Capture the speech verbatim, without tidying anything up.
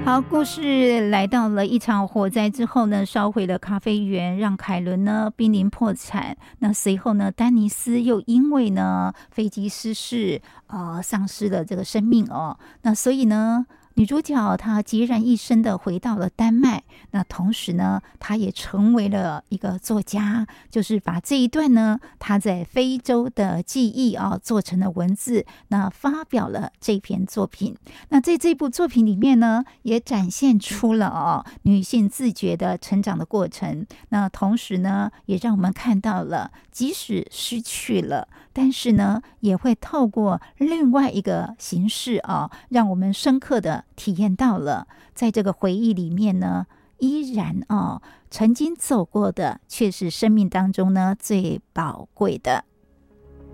好，故事来到了一场火灾之后呢，烧毁了咖啡园，让凯伦呢濒临破产。那随后呢，丹尼斯又因为呢飞机失事，呃，丧失了这个生命哦。那所以呢，女主角她孑然一身的回到了丹麦，那同时呢，她也成为了一个作家，就是把这一段呢她在非洲的记忆啊做成了文字，那发表了这篇作品。那在这部作品里面呢，也展现出了哦女性自觉的成长的过程。那同时呢，也让我们看到了，即使失去了，但是呢，也会透过另外一个形式啊，让我们深刻的体验到了，在这个回忆里面呢，依然哦，曾经走过的却是生命当中呢最宝贵的。